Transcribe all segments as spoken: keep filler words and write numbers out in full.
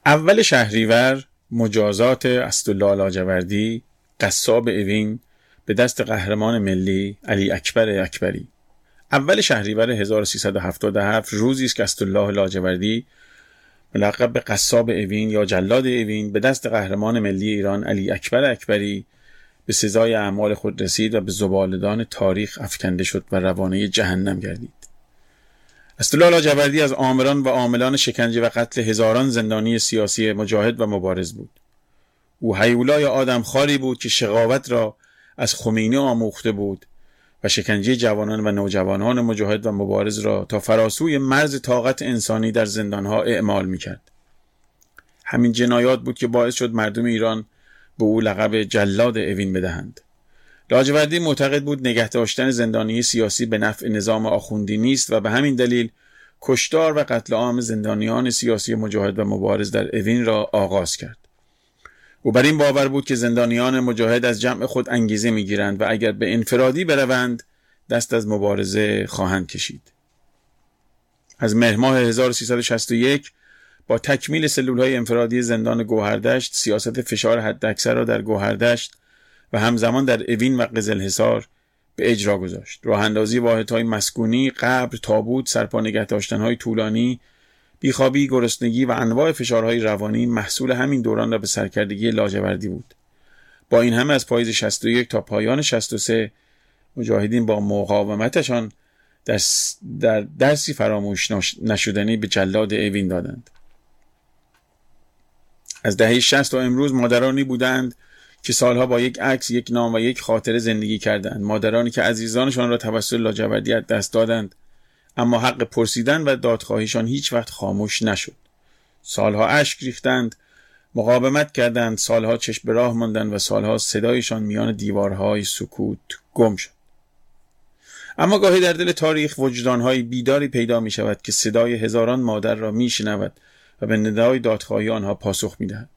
اول شهریور مجازات اسدالله لاجوردی قصاب اوین به دست قهرمان ملی علی اکبر اکبری. اول شهریور هزار و سیصد و هفتاد و هفت روزی است که اسدالله لاجوردی ملقب به قصاب اوین یا جلاد اوین به دست قهرمان ملی ایران علی اکبر اکبری به سزای اعمال خود رسید و به زبالدان تاریخ افکنده شد و روانه جهنم گردید. اسدالله لاجوردی از آمران و عاملان شکنجه و قتل هزاران زندانی سیاسی مجاهد و مبارز بود. او هیولای آدمخواری بود که شقاوت را از خمینی آموخته بود و شکنجه جوانان و نوجوانان مجاهد و مبارز را تا فراسوی مرز طاقت انسانی در زندانها اعمال می‌کرد. همین جنایات بود که باعث شد مردم ایران به او لقب جلاد اوین بدهند. لاجوردی معتقد بود نگه داشتن زندانی سیاسی به نفع نظام آخوندی نیست و به همین دلیل کشتار و قتل عام زندانیان سیاسی مجاهد و مبارز در اوین را آغاز کرد. او بر این باور بود که زندانیان مجاهد از جمع خود انگیزه می‌گیرند و اگر به انفرادی بروند دست از مبارزه خواهند کشید. از مهر ماه هزار و سیصد و شصت و یک با تکمیل سلول‌های انفرادی زندان گوهردشت سیاست فشار حداکثر را در گوهردشت و همزمان در اوین و قزلحصار به اجرا گذاشت. راه اندازی واحدهای مسکونی، قبر، تابوت، سرپا نگه داشتن‌های طولانی، بیخوابی، گرسنگی و انواع فشارهای روانی محصول همین دوران را به سرکردگی لاجوردی بود. با این همه از پاییز شصت و یک تا پایان شصت و سه مجاهدین با مقاومتشان در, در درسی فراموش نشدنی به جلاد اوین دادند. از دهه شصت تا امروز مادرانی بودند که سالها با یک عکس، یک نام و یک خاطره زندگی کردند. مادرانی که عزیزانشان را توسط لاجوردی از دست دادند، اما حق پرسیدن و دادخواهیشان هیچ وقت خاموش نشد. سالها اشک ریختند، مقاومت کردند، سالها چشم به راه ماندند و سالها صدایشان میان دیوارهای سکوت گم شد. اما گاهی در دل تاریخ وجدانهای بیداری پیدا می شود که صدای هزاران مادر را می شنود و به ندای دادخواهی آنها پاسخ می دهد.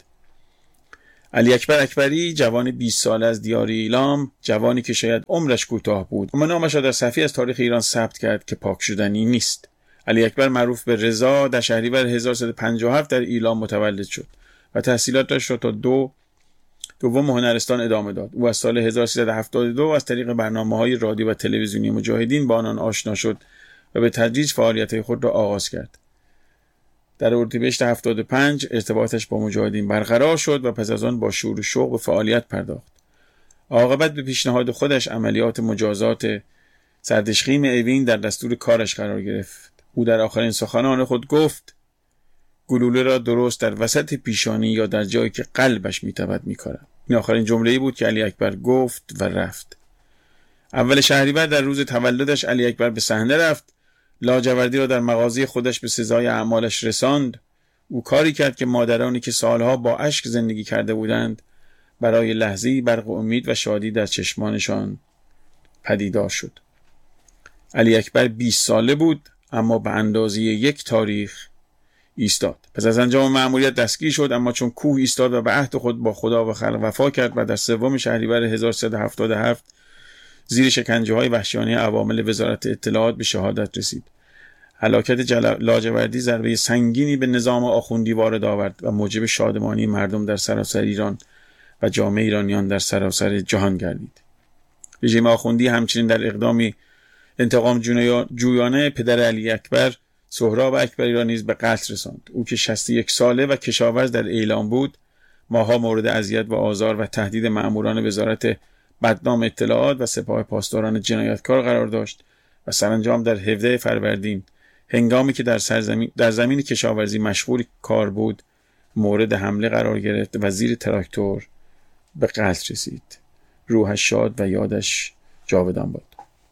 علی اکبر اکبری، جوان بیست ساله از دیار ایلام، جوانی که شاید عمرش کوتاه بود اما نامش را در صفحه از تاریخ ایران ثبت کرد که پاک شدنی نیست. علی اکبر معروف به رضا در شهریور هزار و سیصد و پنجاه و هفت در ایلام متولد شد و تحصیلاتش را تا دو دوم هنرستان ادامه داد. او از سال هزار و سیصد و هفتاد و دو از طریق برنامه‌های رادیو و تلویزیونی مجاهدین با آنان آشنا شد و به تدریج فعالیت‌های خود را آغاز کرد. در اردیبهشت هفتاد و پنج ارتباطش با مجاهدین برقرار شد و پس از آن با شور و شوق به فعالیت پرداخت. عاقبت به پیشنهاد خودش عملیات مجازات سردشخیم اوین در دستور کارش قرار گرفت. او در آخرین سخنان خود گفت: گلوله را درست در وسط پیشانی یا در جایی که قلبش میتابد میکارم. این آخرین جمله‌ای بود که علی اکبر گفت و رفت. اول شهریور در روز تولدش علی اکبر به صحنه رفت، لاجوردی را در مغازه خودش به سزای اعمالش رساند. او کاری کرد که مادرانی که سالها با اشک زندگی کرده بودند برای لحظه‌ای برق امید و شادی در چشمانشان پدیدار شد. علی اکبر بیست ساله بود اما به اندازه یک تاریخ ایستاد. پس از انجام مأموریت دستگیر شد، اما چون کوه ایستاد و به عهد خود با خدا و خلق وفا کرد و در سوم شهریور هزار و سیصد و هفتاد و هفت زیر شکنجه‌های وحشیانه عوامل وزارت اطلاعات به شهادت رسید. هلاکت جل... لاجوردی ضربه سنگینی به نظام آخوندی وارد آورد و موجب شادمانی مردم در سراسر ایران و جامعه ایرانیان در سراسر جهان گردید. رژیم آخوندی همچنین در اقدامی انتقام جویانه پدر علی اکبر، سهراب اکبری را نیز به قتل رساند. او که شصت و یک ساله و کشاورز در ایلام بود، ماها مورد اذیت و آزار و تهدید مأموران وزارت بدنام اطلاعات و سپاه پاسداران جنایتکار قرار داشت و سرانجام در هفدهم فروردین هنگامی که در سرزمین در زمین کشاورزی مشغول کار بود مورد حمله قرار گرفت و زیر تراکتور به قتل رسید. روحش شاد و یادش جاودان باد.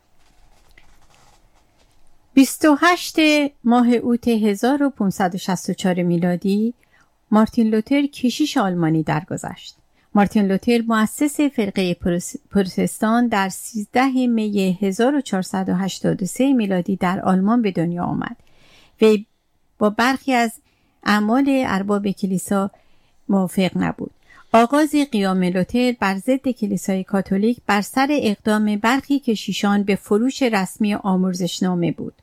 بیست و هشتم ماه اوت هزار و پانصد و شصت و چهار میلادی مارتین لوتر کشیش آلمانی درگذشت. مارتین لوتر مؤسس فرقه پروتستان در سیزدهم می هزار و چهارصد و هشتاد و سه میلادی در آلمان به دنیا آمد. وی با برخی از اعمال ارباب کلیسا موافق نبود. آغاز قیام لوتر بر ضد کلیسای کاتولیک بر سر اقدام برخی کشیشان به فروش رسمی آمرزشنامه بود.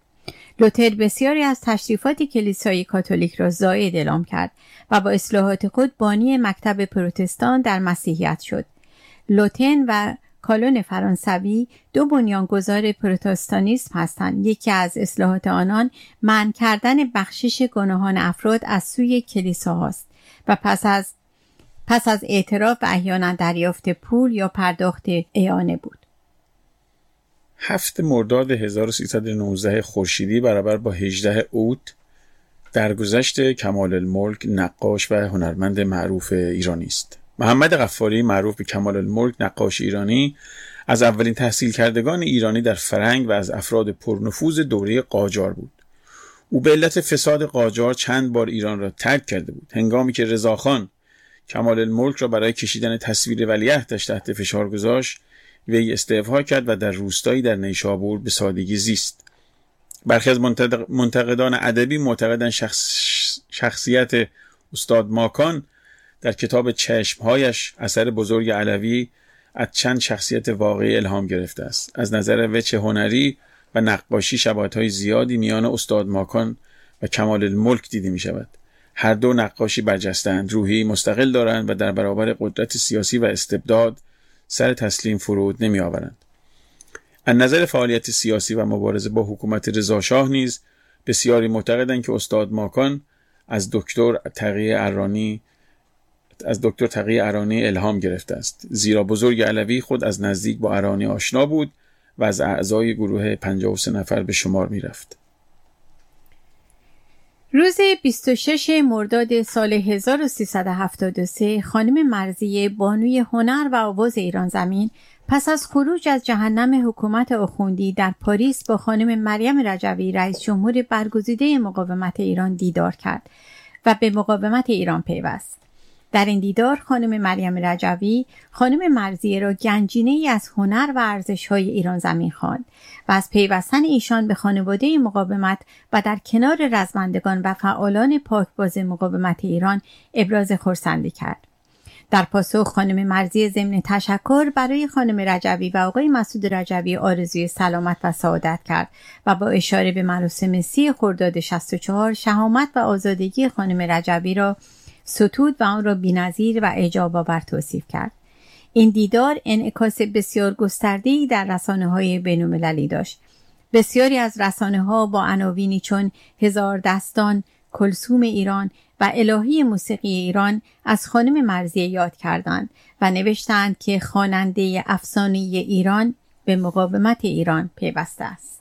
لوتر بسیاری از تشریفات کلیسای کاتولیک را زائد اعلام کرد و با اصلاحات خود بانی مکتب پروتستان در مسیحیت شد. لوتن و کالون فرانسوی دو بنیانگذار پروتستانیسم هستند. یکی از اصلاحات آنان منع کردن بخشش گناهان افراد از سوی کلیسا هاست و پس از پس از اعتراف و احیانا دریافت پول یا پرداخت اعانه بود. هفت مرداد هزار و سیصد و نوزده خورشیدی برابر با هجده اوت درگذشت کمال الملک نقاش و هنرمند معروف ایرانی است. محمد غفاری معروف به کمال الملک نقاش ایرانی از اولین تحصیل کردگان ایرانی در فرنگ و از افراد پرنفوذ دوره قاجار بود. او به علت فساد قاجار چند بار ایران را ترک کرده بود. هنگامی که رضاخان کمال الملک را برای کشیدن تصویر ولیعهدش تحت فشار گذاشت، وی استعفا کرد و در روستایی در نیشابور به سادگی زیست. برخی از منتقدان ادبی معتقدند شخص شخصیت استاد ماکان در کتاب چشمهایش اثر بزرگ علوی از چند شخصیت واقعی الهام گرفته است. از نظر وجه هنری و نقاشی شباهت‌های زیادی میان استاد ماکان و کمال الملک دیده می شود. هر دو نقاشی برجسته‌اند، روحی مستقل دارند و در برابر قدرت سیاسی و استبداد سر تسلیم فرود نمی آورند. از نظر فعالیت سیاسی و مبارزه با حکومت رضاشاه نیز بسیاری معتقدند که استاد ماکان از دکتر تقی ارانی از دکتر تقی ارانی الهام گرفته است، زیرا بزرگ علوی خود از نزدیک با ارانی آشنا بود و از اعضای گروه پنجاه و سه نفر به شمار می رفت. روز بیست و ششم مرداد سال هزار و سیصد و هفتاد و سه خانم مرضیه بانوی هنر و آواز ایران زمین پس از خروج از جهنم حکومت آخوندی در پاریس با خانم مریم رجوی رئیس جمهور برگزیده مقاومت ایران دیدار کرد و به مقاومت ایران پیوست. در این دیدار خانم مریم رجوی خانم مرضیه را گنجینه‌ای از هنر و ارزش‌های ایران زمین خواند و از پیوستن ایشان به خانواده مقاومت و در کنار رزمندگان و فعالان پاکباز مقاومت ایران ابراز خرسندی کرد. در پاسخ خانم مرضیه ضمن تشکر برای خانم رجوی و آقای مسعود رجوی آرزوی سلامت و سعادت کرد و با اشاره به مراسم سی خرداد شصت و چهار شهامت و آزادگی خانم رجوی را ستود و آن را بی‌نظیر و اعجاب آور توصیف کرد. این دیدار انعکاس بسیار گسترده‌ای در رسانه‌های بین‌المللی داشت. بسیاری از رسانه‌ها با عناوینی چون هزار دستان، کلثوم ایران و الهی موسیقی ایران از خانم مرضیه یاد کردند و نوشتند که خواننده افسانه‌ای ایران به مقاومت ایران پیوسته است.